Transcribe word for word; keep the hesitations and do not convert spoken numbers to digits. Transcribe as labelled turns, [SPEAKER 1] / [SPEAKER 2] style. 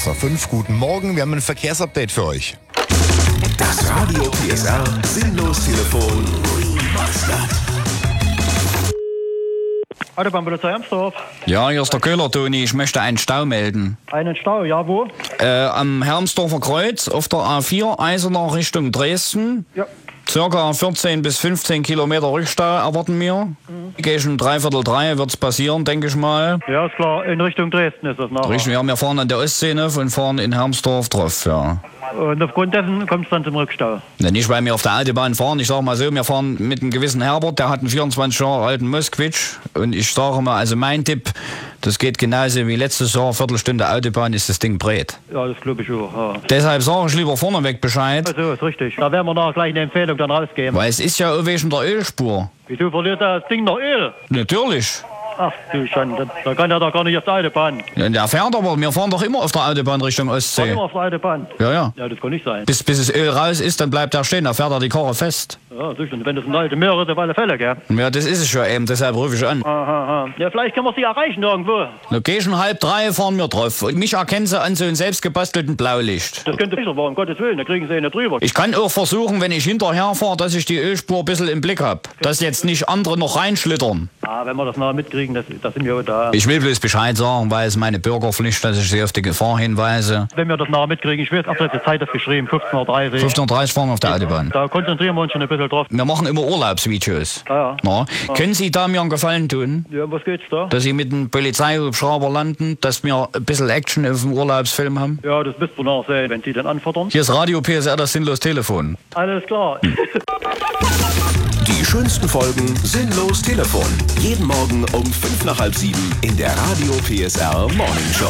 [SPEAKER 1] kurz nach fünf. Guten Morgen, wir haben ein Verkehrsupdate für euch.
[SPEAKER 2] Das Radio P S R Sinnlos-Telefon Remastered.
[SPEAKER 3] Autobahnpolizei Hermsdorf.
[SPEAKER 4] Ja, hier ist der Köhler, Toni. Ich möchte einen Stau melden.
[SPEAKER 3] Einen Stau, ja, wo?
[SPEAKER 4] Äh, am Hermsdorfer Kreuz auf der A vier, Eisenach Richtung Dresden.
[SPEAKER 3] Ja.
[SPEAKER 4] Circa vierzehn bis fünfzehn Kilometer Rückstau erwarten wir. Mhm. Gegen dreiviertel drei wird es passieren, denke ich mal.
[SPEAKER 3] Ja, ist klar. In Richtung Dresden ist das nachher.
[SPEAKER 4] Richtig, ja, wir fahren an der Ostsee und fahren in Hermsdorf drauf, ja.
[SPEAKER 3] Und aufgrund dessen kommt es dann zum Rückstau.
[SPEAKER 4] Ne, nicht, weil wir auf der Autobahn fahren. Ich sage mal so, wir fahren mit einem gewissen Herbert, der hat einen vierundzwanzig Jahre alten Moskvitsch. Und ich sage mal, also mein Tipp, das geht genauso wie letztes Jahr, Viertelstunde Autobahn ist das Ding breit.
[SPEAKER 3] Ja, das glaube ich auch. Ja.
[SPEAKER 4] Deshalb sage ich lieber vorneweg Bescheid.
[SPEAKER 3] Also, ist richtig. Da werden wir nachher gleich eine Empfehlung dann rausgeben.
[SPEAKER 4] Weil es ist ja auch wegen der Ölspur.
[SPEAKER 3] Wieso verliert das Ding noch Öl?
[SPEAKER 4] Natürlich.
[SPEAKER 3] Ach du Schande, da kann er doch gar nicht auf der Autobahn.
[SPEAKER 4] Ja, der fährt aber, wir fahren doch immer auf der Autobahn Richtung
[SPEAKER 3] Fahr
[SPEAKER 4] Ostsee.
[SPEAKER 3] immer auf der Autobahn.
[SPEAKER 4] Ja, ja.
[SPEAKER 3] Ja, das kann nicht sein.
[SPEAKER 4] Bis, bis das Öl raus ist, dann bleibt er stehen, da fährt er die Karre fest.
[SPEAKER 3] Ja, sicher. Wenn das eine alte Möhre ist, auf alle Fälle, gell?
[SPEAKER 4] Ja, das ist es ja eben, deshalb rufe ich an.
[SPEAKER 3] Aha, aha. Ja, vielleicht können wir sie erreichen irgendwo.
[SPEAKER 4] Location halb drei fahren wir drauf. Und mich erkennen sie an so einem selbstgebastelten Blaulicht.
[SPEAKER 3] Das könnte sicher sein, um Gottes Willen, da kriegen sie ihn nicht drüber.
[SPEAKER 4] Ich kann auch versuchen, wenn ich hinterher fahre, dass ich die Ölspur ein bisschen im Blick habe. Dass jetzt nicht andere noch reinschlittern.
[SPEAKER 3] Ah, wenn wir das nachher mitkriegen, das, das sind wir auch da.
[SPEAKER 4] Ich will bloß Bescheid sagen, weil es meine Bürgerpflicht, dass ich sie auf die Gefahr hinweise.
[SPEAKER 3] Wenn wir das nachher mitkriegen, ich weiß, ab der Zeit ist geschrieben, fünfzehn Uhr dreißig.
[SPEAKER 4] fünfzehn Uhr dreißig fahren wir auf der Autobahn.
[SPEAKER 3] Da konzentrieren wir uns schon ein bisschen drauf.
[SPEAKER 4] Wir machen immer Urlaubsvideos.
[SPEAKER 3] Ja, ja.
[SPEAKER 4] Na, können Sie da mir einen Gefallen tun?
[SPEAKER 3] Ja, was geht's da?
[SPEAKER 4] Dass Sie mit dem Polizeihubschrauber landen, dass wir ein bisschen Action auf dem Urlaubsfilm haben?
[SPEAKER 3] Ja, das müsst ihr nachher sehen, wenn Sie dann anfordern.
[SPEAKER 4] Hier ist Radio P S R, das Sinnlos-Telefon.
[SPEAKER 3] Alles klar.
[SPEAKER 2] Die schönsten Folgen Sinnlos Telefon. Jeden Morgen um fünf nach halb sieben in der Radio P S R Morning Show.